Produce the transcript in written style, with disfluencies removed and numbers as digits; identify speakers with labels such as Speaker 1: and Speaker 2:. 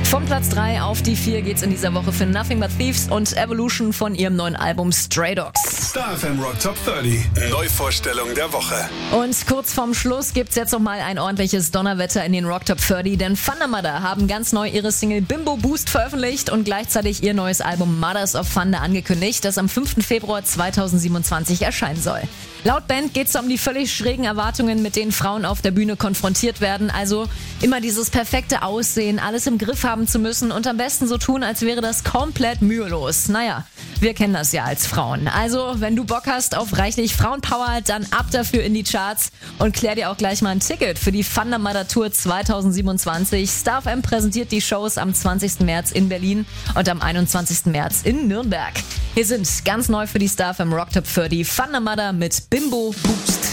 Speaker 1: Vom Platz 3 auf die 4 geht's in dieser Woche für Nothing But Thieves und Evolution von ihrem neuen Album Stray Dogs.
Speaker 2: Star FM Rock Top 30. Neuvorstellung der Woche.
Speaker 1: Und kurz vorm Schluss gibt's jetzt noch mal ein ordentliches Donnerwetter in den Rock Top 30, denn Thunder Mother haben ganz neu ihre Single Bimbo Boost veröffentlicht und gleichzeitig ihr neues Album Mothers of Thunder angekündigt, das am 5. Februar 2027 erscheinen soll. Laut Band geht es um die völlig schrägen Erwartungen, mit denen Frauen auf der Bühne konfrontiert werden. Also immer dieses perfekte Aussehen, alles im Griff haben zu müssen und am besten so tun, als wäre das komplett mühelos. Naja, wir kennen das ja als Frauen. Also, wenn du Bock hast auf reichlich Frauenpower, dann ab dafür in die Charts und klär dir auch gleich mal ein Ticket für die Thunder Mother Tour 2027. Star FM präsentiert die Shows am 20. März in Berlin und am 21. März in Nürnberg. Hier sind ganz neu für die Star FM Rock Top 30 Thunder Mother mit Bimbo Boost.